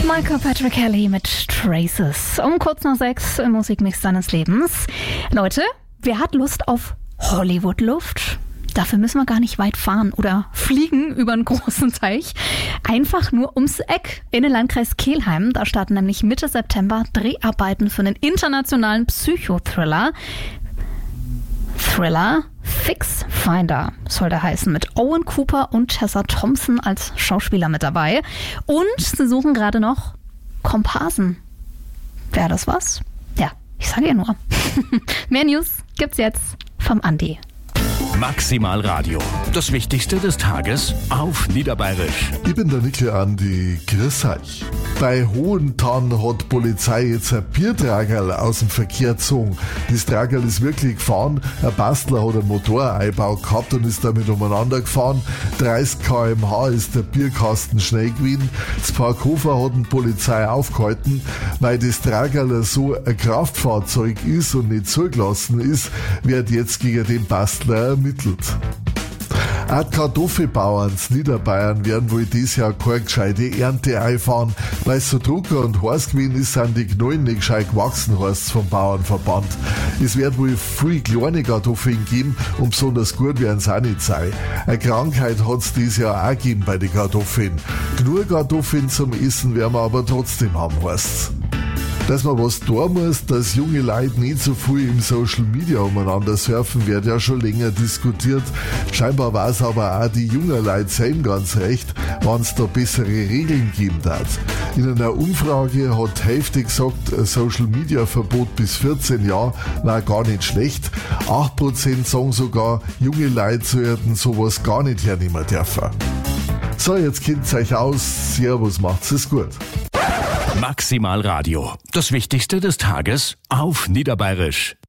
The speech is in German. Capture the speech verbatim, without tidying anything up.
Michael Patrick Kelly mit Traces. Um kurz nach sechs im Musikmix deines Lebens. Leute, wer hat Lust auf Hollywood-Luft? Dafür müssen wir gar nicht weit fahren oder fliegen über einen großen Teich. Einfach nur ums Eck in den Landkreis Kelheim. Da starten nämlich Mitte September Dreharbeiten für einen internationalen Psychothriller. Thriller Fix Finder soll der heißen, mit Owen Cooper und Tessa Thompson als Schauspieler mit dabei. Und sie suchen gerade noch Komparsen. Wäre das was? Ja, ich sage ja nur. Mehr News gibt's jetzt vom Andi. Maximal Radio. Das Wichtigste des Tages auf Niederbayerisch. Ich bin der Nickel Andi, grüß euch. Bei Hohentann hat die Polizei jetzt ein Biertragerl aus dem Verkehr gezogen. Das Tragerl ist wirklich gefahren. Ein Bastler hat einen Motoreinbau gehabt und ist damit umeinander gefahren. dreißig Kilometer pro Stunde ist der Bierkasten schnell gewesen. Das Parkhofer hat die Polizei aufgehalten, weil das Tragerl so ein Kraftfahrzeug ist und nicht zugelassen ist, wird jetzt gegen den Bastler ermittelt. Auch die Kartoffelbauern in Niederbayern werden wohl dieses Jahr keine gescheite Ernte einfahren, weil es so drucker und heiß gewesen ist, sind die Knollen nicht gescheit gewachsen, heißt es vom Bauernverband. Es wird wohl viel kleine Kartoffeln geben und besonders gut werden es auch nicht sein. Eine Krankheit hat es dieses Jahr auch gegeben bei den Kartoffeln. Genug Kartoffeln zum Essen werden wir aber trotzdem haben, heißt es. Dass man was tun muss, dass junge Leute nicht so viel im Social Media umeinander surfen, wird ja schon länger diskutiert. Scheinbar war es aber auch die jungen Leute selber ganz recht, wenn es da bessere Regeln geben darf. In einer Umfrage hat die Hälfte gesagt, ein Social Media Verbot bis vierzehn Jahre war gar nicht schlecht. acht Prozent sagen sogar, junge Leute sollten sowas gar nicht hernehmen dürfen. So, jetzt kennt's euch aus. Servus, macht's es gut. Maximal Radio. Das Wichtigste des Tages auf Niederbayerisch.